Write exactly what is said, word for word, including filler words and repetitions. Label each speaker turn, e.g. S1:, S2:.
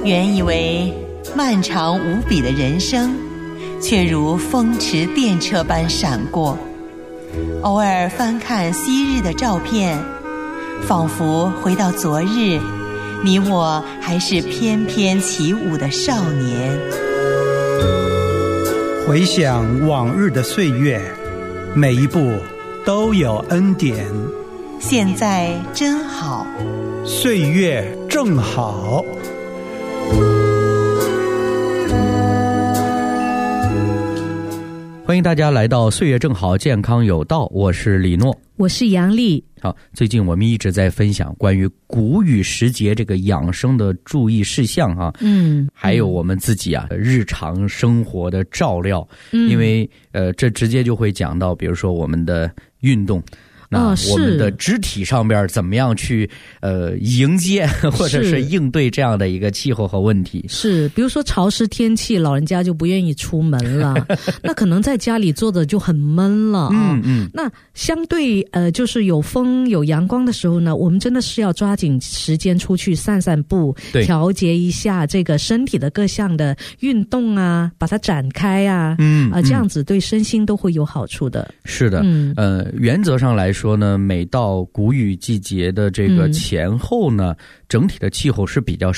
S1: 原以为漫长无比的人生，却如风驰电掣般闪过。偶尔翻看昔日的照片，仿佛回到昨日，你我还是翩翩起舞的少年。
S2: 回想往日的岁月，每一步都有恩典。
S1: 现在真好，
S2: 岁月正好。
S3: 欢迎大家来到岁月正好健康有道，我是李诺，
S4: 我是杨丽。
S3: 好，最近我们一直在分享关于谷雨时节这个养生的注意事项啊，
S4: 嗯，
S3: 还有我们自己啊日常生活的照料，嗯、因为呃这直接就会讲到，比如说我们的运动。那我们的肢体上边怎么样去呃迎接或者是应对这样的一个气候和问题？
S4: 是，比如说潮湿天气，老人家就不愿意出门了，那可能在家里坐着就很闷了啊。嗯嗯。那相对呃，就是有风有阳光的时候呢，我们真的是要抓紧时间出去散散步，调节一下这个身体的各项的运动啊，把它展开啊，嗯啊、呃，这样子对身心都会有好处的。
S3: 是的，嗯呃，原则上来说。说呢，每到谷雨季节的这个前后呢，嗯、整体的气候是比较